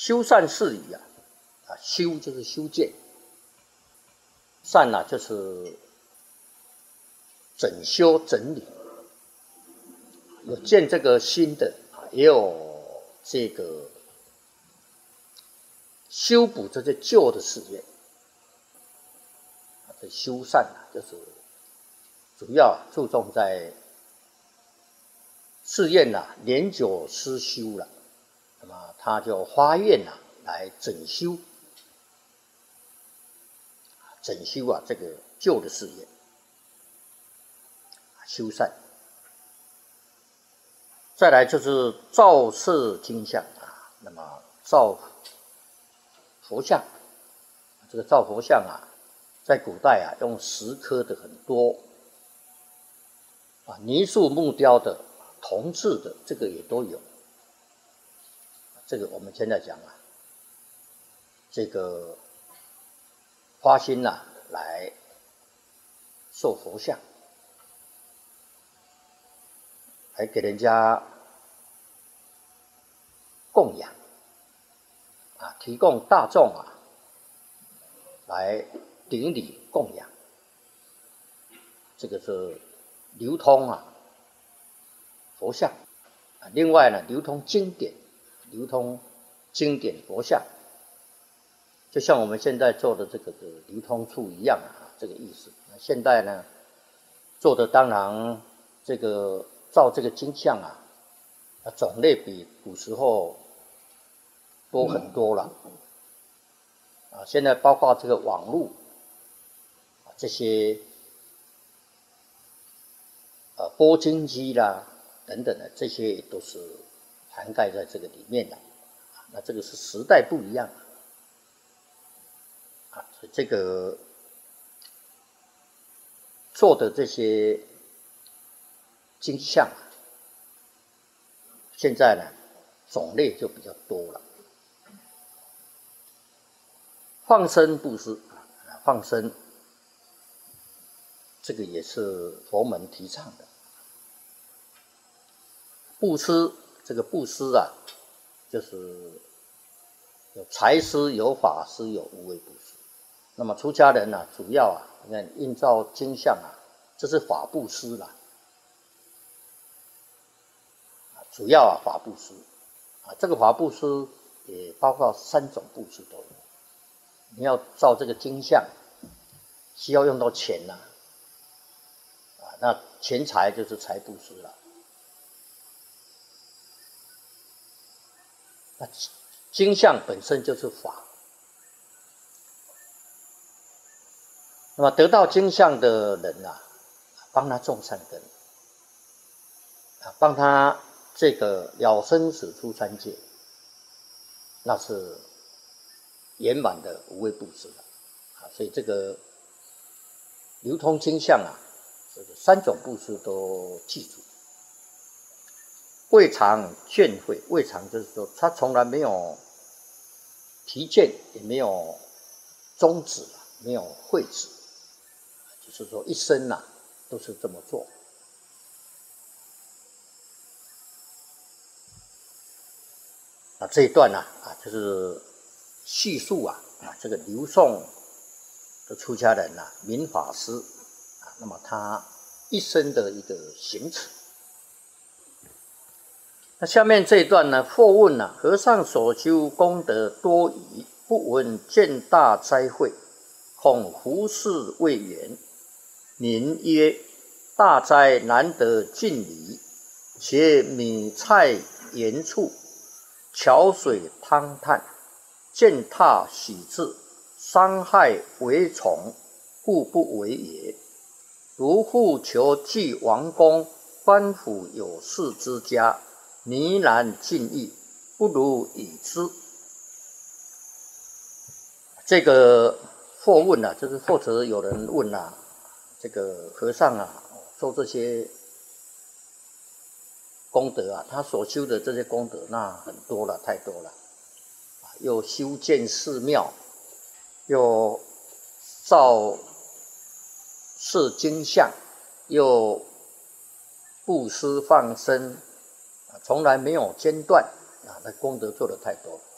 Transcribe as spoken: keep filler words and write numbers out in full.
修缮事理啊，啊，修就是修建，缮呢、啊、就是整修整理，有建这个新的啊，也有这个修补这些旧的事业。这修缮啊，就是主要注重在寺院呐年久失修了，那么他就花院呐来整修，整修啊这个旧的寺院，修缮。再来就是造设经像啊，那么造佛像，这个造佛像啊，在古代啊用石刻的很多，啊泥塑木雕的。铜制的这个也都有，这个我们现在讲啊，这个花心呐、啊、来塑佛像，来给人家供养啊，提供大众啊来顶礼供养，这个是流通啊。佛像，另外呢，流通经典，流通经典佛像，就像我们现在做的这个流通处一样啊，这个意思。现在呢，做的当然这个造这个经像啊，种类比古时候多很多了。啊，现在包括这个网络，这些呃播经机啦。等等的这些都是涵盖在这个里面的，那这个是时代不一样啊，所以这个做的这些经像啊，现在呢种类就比较多了。放生布施啊，放生这个也是佛门提倡的。布施这个布施啊，就是有财施、有法施、有无为布施。那么出家人呢、啊，主要啊，你看印造经像啊，这是法布施啦，主要啊法布施啊，这个法布施也包括三种布施都有。你要造这个经像，需要用到钱呐、啊，啊，那钱财就是财布施了。那经像本身就是法，那么得到经像的人啊，帮他种善根，啊，帮他这个了生死出三界，那是圆满的无畏布施了啊。所以这个流通经像啊，这个三种布施都记住。未尝倦悔，未尝就是说他从来没有疲倦，也没有终止，没有废止，就是说一生呐、啊、都是这么做。啊，这一段呢 啊, 啊，就是叙述啊啊这个刘宋的出家人呐、啊，明法师啊，那么他一生的一个行持。那下面这一段呢，或问呢、啊，和尚所修功德多疑，不闻见大灾会，恐胡事未圆。民曰：大灾难得尽离，且米菜盐醋，桥水汤炭，践踏喜志，伤害为从，故不为也。如复求济王公，官府有事之家，呢难尽意，不如已之。这个或问啊，就是或者有人问啊，这个和尚啊，说这些功德啊，他所修的这些功德，那很多了，太多了，又修建寺庙，又造设经像，又布施放生，从来没有间断啊，那功德做得太多了。